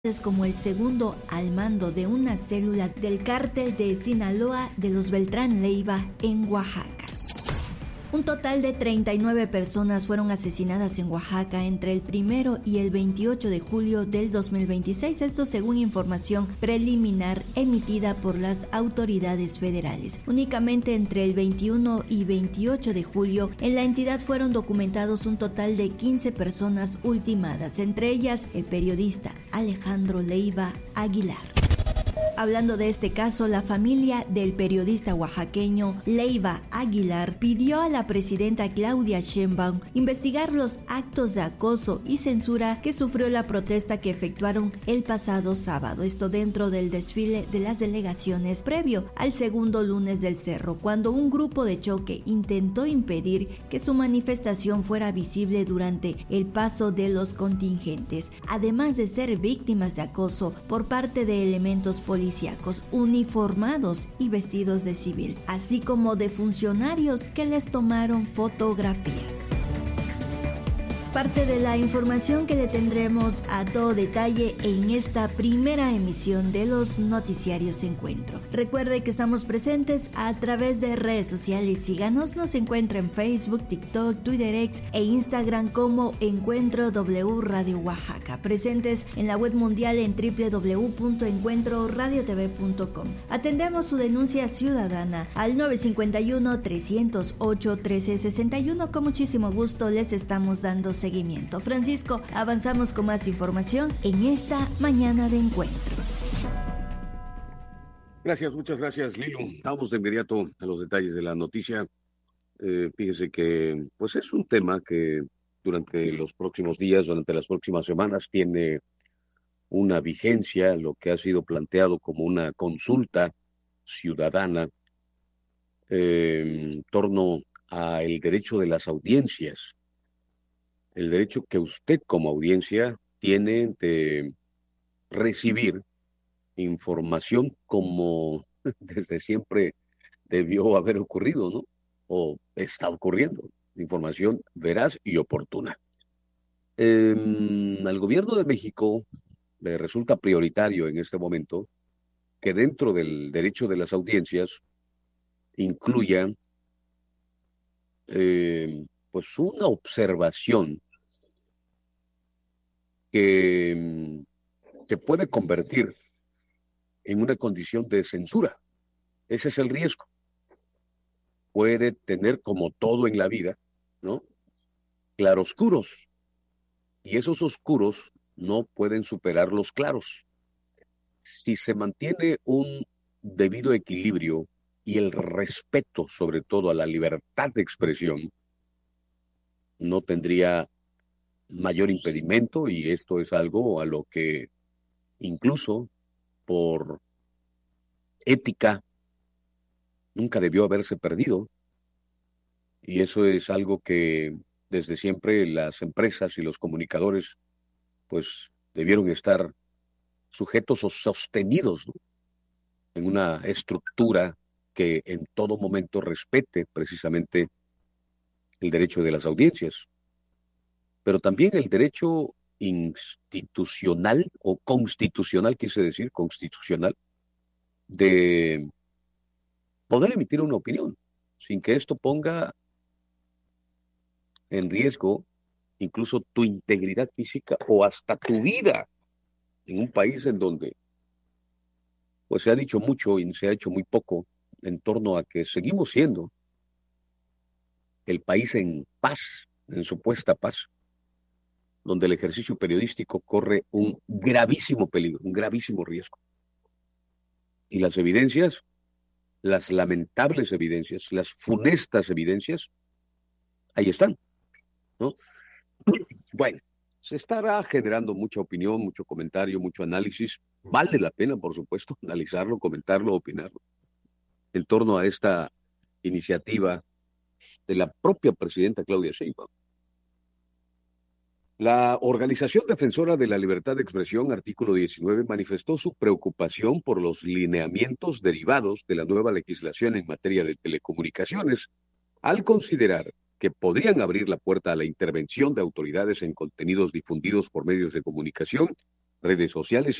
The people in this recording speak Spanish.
como el segundo al mando de una célula del cártel de Sinaloa de los Beltrán Leiva en Oaxaca. Un total de 39 personas fueron asesinadas en Oaxaca entre el 1 y el 28 de julio del 2026, esto según información preliminar emitida por las autoridades federales. Únicamente entre el 21 y 28 de julio en la entidad fueron documentados un total de 15 personas ultimadas, entre ellas el periodista Alejandro Leiva Aguilar. Hablando de este caso, la familia del periodista oaxaqueño Leiva Aguilar pidió a la presidenta Claudia Sheinbaum investigar los actos de acoso y censura que sufrió la protesta que efectuaron el pasado sábado, esto dentro del desfile de las delegaciones previo al segundo lunes del Cerro, cuando un grupo de choque intentó impedir que su manifestación fuera visible durante el paso de los contingentes, además de ser víctimas de acoso por parte de elementos policíacos uniformados y vestidos de civil, así como de funcionarios que les tomaron fotografías. Parte de la información que le tendremos a todo detalle en esta primera emisión de los noticiarios Encuentro. Recuerde que estamos presentes a través de redes sociales. Síganos, nos encuentra en Facebook, TikTok, Twitter X e Instagram como Encuentro W Radio Oaxaca. Presentes en la web mundial en www.encuentroradiotv.com. Atendemos su denuncia ciudadana al 951-308-1361. Con muchísimo gusto les estamos dando seguimiento. Francisco, avanzamos con más información en esta mañana de Encuentro. Gracias, muchas gracias, Lilo. Vamos de inmediato a los detalles de la noticia. Fíjese que pues es un tema que durante los próximos días, durante las próximas semanas, tiene una vigencia, lo que ha sido planteado como una consulta ciudadana en torno al derecho de las audiencias. El derecho que usted como audiencia tiene de recibir información como desde siempre debió haber ocurrido, ¿no? O está ocurriendo, información veraz y oportuna. Al gobierno de México le resulta prioritario en este momento que dentro del derecho de las audiencias incluya pues una observación que se puede convertir en una condición de censura. Ese es el riesgo. Puede tener, como todo en la vida, ¿no?, claroscuros, y esos oscuros no pueden superar los claros. Si se mantiene un debido equilibrio y el respeto, sobre todo, a la libertad de expresión, no tendría mayor impedimento, y esto es algo a lo que incluso por ética nunca debió haberse perdido, y eso es algo que desde siempre las empresas y los comunicadores pues debieron estar sujetos o sostenidos, ¿no?, en una estructura que en todo momento respete precisamente el derecho de las audiencias, pero también el derecho institucional o constitucional, quise decir, constitucional, de poder emitir una opinión sin que esto ponga en riesgo incluso tu integridad física o hasta tu vida, en un país en donde pues se ha dicho mucho y se ha hecho muy poco en torno a que seguimos siendo el país en paz, en supuesta paz, donde el ejercicio periodístico corre un gravísimo peligro, un gravísimo riesgo. Y las evidencias, las lamentables evidencias, las funestas evidencias, ahí están, ¿no? Bueno, se estará generando mucha opinión, mucho comentario, mucho análisis. Vale la pena, por supuesto, analizarlo, comentarlo, opinarlo en torno a esta iniciativa de la propia presidenta Claudia Sheinbaum. La Organización Defensora de la Libertad de Expresión, artículo 19, manifestó su preocupación por los lineamientos derivados de la nueva legislación en materia de telecomunicaciones, al considerar que podrían abrir la puerta a la intervención de autoridades en contenidos difundidos por medios de comunicación redes sociales